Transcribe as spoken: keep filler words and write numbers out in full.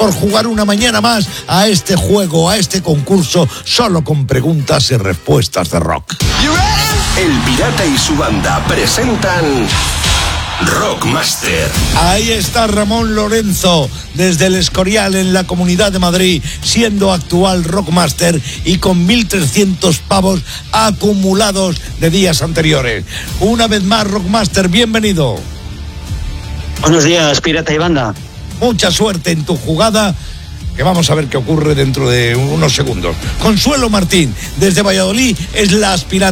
por jugar una mañana más a este juego, a este concurso, solo con preguntas y respuestas de rock. El Pirata y su banda presentan Rockmaster. Ahí está Ramón Lorenzo, desde el Escorial, en la Comunidad de Madrid, siendo actual Rockmaster y con mil trescientos pavos acumulados de días anteriores. Una vez más, Rockmaster, bienvenido. Buenos días, Pirata y banda. Mucha suerte en tu jugada, que vamos a ver qué ocurre dentro de unos segundos. Consuelo Martín, desde Valladolid, es la aspirante